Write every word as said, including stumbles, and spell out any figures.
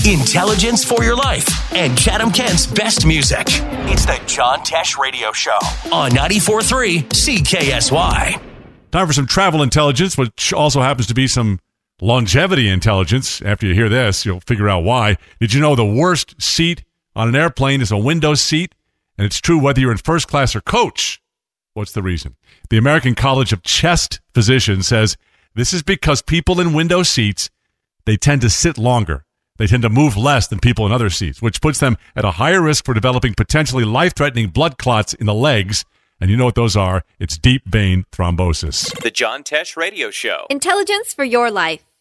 intelligence for your life, and Chatham-Kent's best music. It's the John Tesh Radio Show on ninety-four point three C K S Y. Time for some travel intelligence, which also happens to be some longevity intelligence. After you hear this, you'll figure out why. Did you know the worst seat on an airplane is a window seat? And it's true whether you're in first class or coach. What's the reason? The American College of Chest Physicians says this is because people in window seats, they tend to sit longer. They tend to move less than people in other seats, which puts them at a higher risk for developing potentially life-threatening blood clots in the legs. And you know what those are. It's deep vein thrombosis. The John Tesh Radio Show. Intelligence for your life.